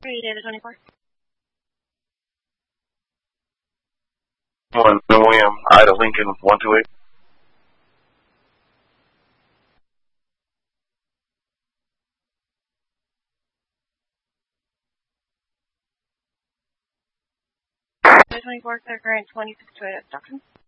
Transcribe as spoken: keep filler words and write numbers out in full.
Three, Data twenty-four. One, William, Ida Lincoln, one two eight. Data twenty-four, clear current twenty-six to Stockton.